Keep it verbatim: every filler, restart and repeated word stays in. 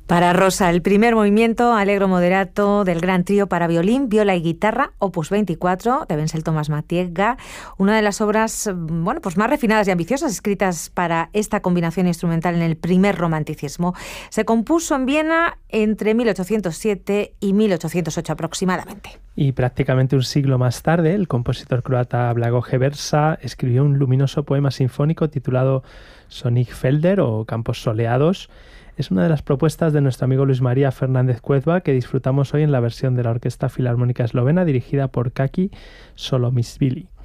Para Rosa, el primer movimiento Allegro moderato del gran trío para violín, viola y guitarra, opus veinticuatro, de Wenzel Thomas Matiega, una de las obras bueno, pues más refinadas y ambiciosas escritas para esta combinación instrumental en el primer romanticismo. Se compuso en Viena entre mil ochocientos siete y mil ochocientos ocho aproximadamente. Y prácticamente un siglo más tarde, el compositor croata Blagoje Versa escribió un luminoso poema sinfónico titulado Sonnig Felder o Campos Soleados. Es una de las propuestas de nuestro amigo Luis María Fernández Cuezba que disfrutamos hoy en la versión de la Orquesta Filarmónica Eslovena dirigida por Kaki Solomisvili.